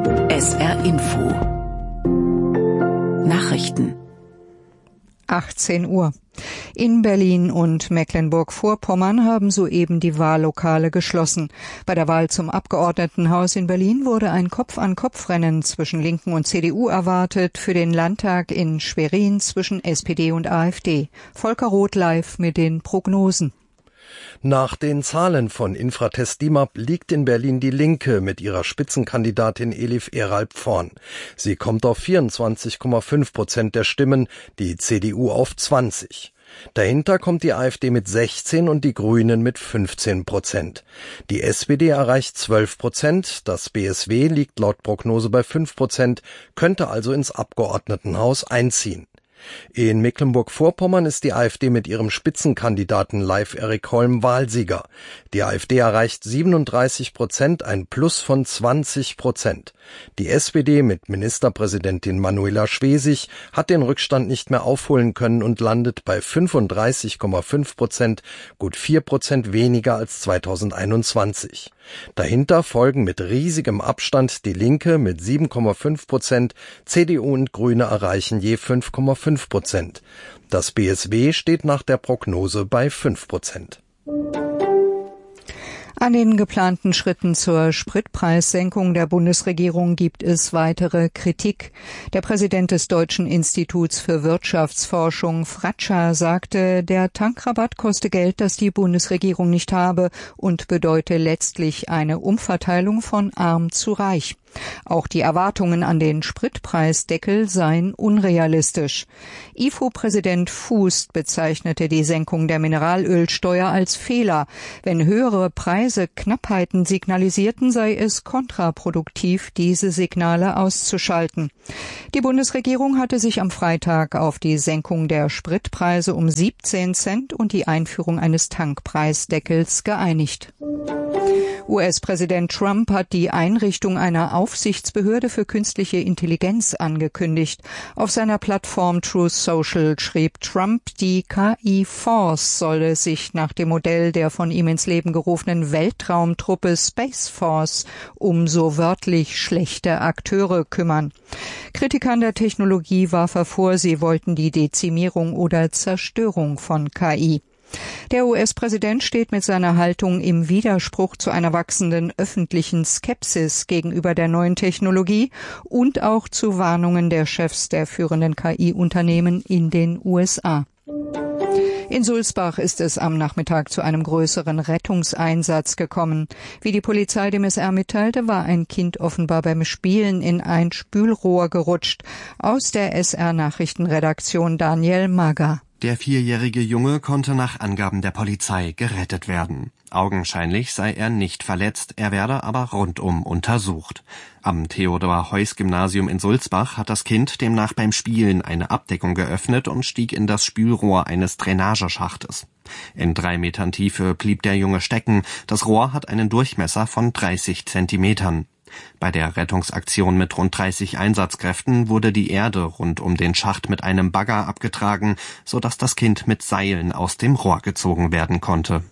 SR Info Nachrichten 18 Uhr. In Berlin und Mecklenburg-Vorpommern haben soeben die Wahllokale geschlossen. Bei der Wahl zum Abgeordnetenhaus in Berlin wurde ein Kopf-an-Kopf-Rennen zwischen Linken und CDU erwartet, für den Landtag in Schwerin zwischen SPD und AfD. Volker Roth live mit den Prognosen. Nach den Zahlen von Infratest DIMAP liegt in Berlin die Linke mit ihrer Spitzenkandidatin Elif Eralp vorn. Sie kommt auf 24,5% der Stimmen, die CDU auf 20%. Dahinter kommt die AfD mit 16% und die Grünen mit 15%. Die SPD erreicht 12%, das BSW liegt laut Prognose bei 5%, könnte also ins Abgeordnetenhaus einziehen. In Mecklenburg-Vorpommern ist die AfD mit ihrem Spitzenkandidaten Leif Erik Holm Wahlsieger. Die AfD erreicht 37%, ein Plus von 20%. Die SPD mit Ministerpräsidentin Manuela Schwesig hat den Rückstand nicht mehr aufholen können und landet bei 35,5%, gut 4% weniger als 2021. Dahinter folgen mit riesigem Abstand die Linke mit 7,5%, CDU und Grüne erreichen je 5,5%. Das BSW steht nach der Prognose bei 5%. An den geplanten Schritten zur Spritpreissenkung der Bundesregierung gibt es weitere Kritik. Der Präsident des Deutschen Instituts für Wirtschaftsforschung, Fratscher, sagte, der Tankrabatt koste Geld, das die Bundesregierung nicht habe und bedeute letztlich eine Umverteilung von arm zu reich. Auch die Erwartungen an den Spritpreisdeckel seien unrealistisch. IFO-Präsident Fußt bezeichnete die Senkung der Mineralölsteuer als Fehler. Wenn höhere Preise Knappheiten signalisierten, sei es kontraproduktiv, diese Signale auszuschalten. Die Bundesregierung hatte sich am Freitag auf die Senkung der Spritpreise um 17 Cent und die Einführung eines Tankpreisdeckels geeinigt. US-Präsident Trump hat die Einrichtung einer Aufsichtsbehörde für künstliche Intelligenz angekündigt. Auf seiner Plattform Truth Social schrieb Trump, die KI-Force solle sich nach dem Modell der von ihm ins Leben gerufenen Weltraumtruppe Space Force um so wörtlich schlechte Akteure kümmern. Kritikern der Technologie warf er vor, sie wollten die Dezimierung oder Zerstörung von KI. Der US-Präsident steht mit seiner Haltung im Widerspruch zu einer wachsenden öffentlichen Skepsis gegenüber der neuen Technologie und auch zu Warnungen der Chefs der führenden KI-Unternehmen in den USA. In Sulzbach ist es am Nachmittag zu einem größeren Rettungseinsatz gekommen. Wie die Polizei dem SR mitteilte, war ein Kind offenbar beim Spielen in ein Spülrohr gerutscht. Aus der SR-Nachrichtenredaktion Daniel Mager. Der 4-jährige Junge konnte nach Angaben der Polizei gerettet werden. Augenscheinlich sei er nicht verletzt, er werde aber rundum untersucht. Am Theodor-Heuss-Gymnasium in Sulzbach hat das Kind demnach beim Spielen eine Abdeckung geöffnet und stieg in das Spülrohr eines Drainageschachtes. In 3 Metern Tiefe blieb der Junge stecken. Das Rohr hat einen Durchmesser von 30 Zentimetern. Bei der Rettungsaktion mit rund 30 Einsatzkräften wurde die Erde rund um den Schacht mit einem Bagger abgetragen, sodass das Kind mit Seilen aus dem Rohr gezogen werden konnte.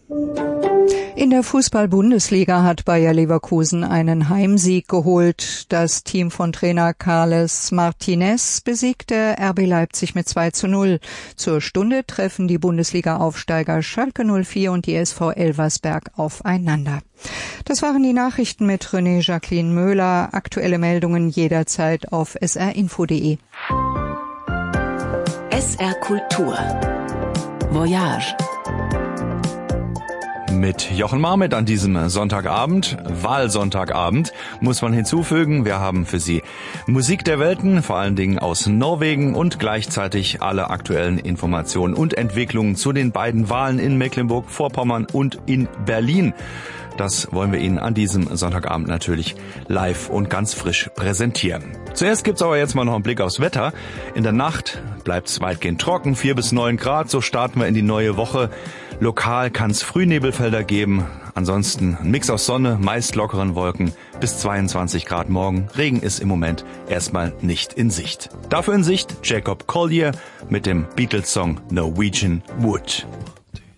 In der Fußball-Bundesliga hat Bayer Leverkusen einen Heimsieg geholt. Das Team von Trainer Carles Martinez besiegte RB Leipzig mit 2:0. Zur Stunde treffen die Bundesliga-Aufsteiger Schalke 04 und die SV Elversberg aufeinander. Das waren die Nachrichten mit René Jacqueline Möhler. Aktuelle Meldungen jederzeit auf srinfo.de. SR Kultur Voyage Mit Jochen Marmit an diesem Sonntagabend, Wahlsonntagabend, muss man hinzufügen, wir haben für Sie Musik der Welten, vor allen Dingen aus Norwegen und gleichzeitig alle aktuellen Informationen und Entwicklungen zu den beiden Wahlen in Mecklenburg-Vorpommern und in Berlin. Das wollen wir Ihnen an diesem Sonntagabend natürlich live und ganz frisch präsentieren. Zuerst gibt's aber jetzt mal noch einen Blick aufs Wetter. In der Nacht bleibt's weitgehend trocken, 4 bis 9 Grad, so starten wir in die neue Woche. Lokal kann's Frühnebelfelder geben, ansonsten ein Mix aus Sonne, meist lockeren Wolken, bis 22 Grad morgen. Regen ist im Moment erstmal nicht in Sicht. Dafür in Sicht Jacob Collier mit dem Beatles-Song Norwegian Wood.